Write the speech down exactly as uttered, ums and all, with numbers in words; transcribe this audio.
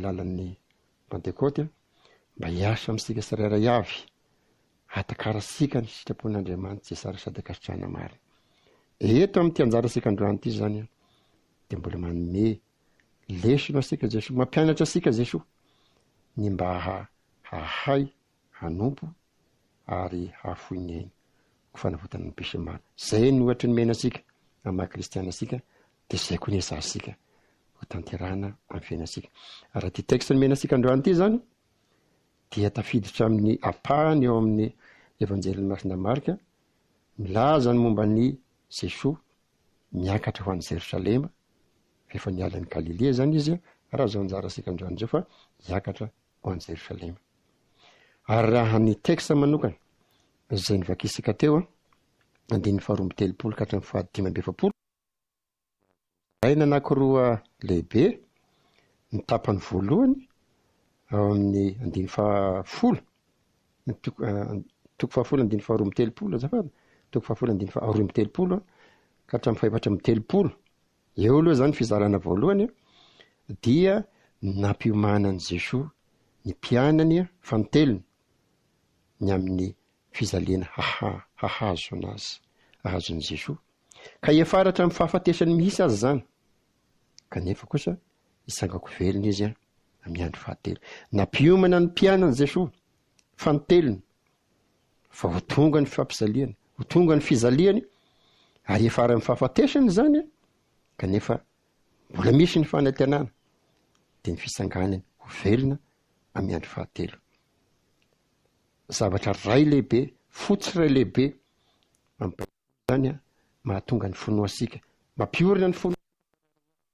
lalan'ny Pentecote mba hiasa amintsika tsirairay avy hatakarasika ny sitrapon'Andriamanitra izay sara sady akasitrahana marina. Eto amin'ity anjarasika androany ity zany dia mbola manome lesona asika Jesosy, mampianatra asika Jesosy ny mba hahay hanompo ary hahafoy ny ainy ho fanavotana ny péché maro. Zay ny ohatra ny mena asika amin'ny maha kristiana asika, dia zay koa ny esasika ho tanterahana amin'ny fiainasika. Ary ty texte ny mena asika androany ity zany dia tafiditra amin'ny apahany eo amin'ny evanjelin'ny Masina Marika, milaza ny momba ny Jesosy miakatra ho an'i Jerosalema, efa nialan'ny Galilea zany izy, raha zao anjara asika androany zao fa hiakatra ho an'i Jerosalema. Ary raha ny texte manokana izay nivakisika teo andin'ny faharoa amby telopolo ka hatramin'ny fahadimy amby efapolo, aina anankiroa lehibe. Ny tapany voalohany ao amin'ny andin'ny fahafolo, ny toko toko fahafolo andin'ny faharoa amby telopolo azafady, toko fahafolo andin'ny faharoa amby telopolo ka hatramin'ny fahaefatra amby telopolo. Eo aloha zany fizarana voalohany dia nampiomanan'i Jesosy ny mpianany fanotelony ny amin'ny fizaliana haha hahazo anazy, ahazon'i Jesosy. Ka efaratra amin'ny fahafatesany mihitsy azy zany. Kanefa kosa isangako velona izy amin'ny andro fahatelo. Nampiomana ny mpianany Jesosy fanotelony fa ho tonga ny fampizaliany, ho tonga ny fizaliany, ary efara amin'ny fahafatesany zany, kanefa mbola misy ny fanantenana, dia ny fisanganany ho velona amin'ny andro fahatelo. Zavatra ray lehibe, fotsy ray lehibe zany mahatonga ny fonoasika, mampiorina ny fono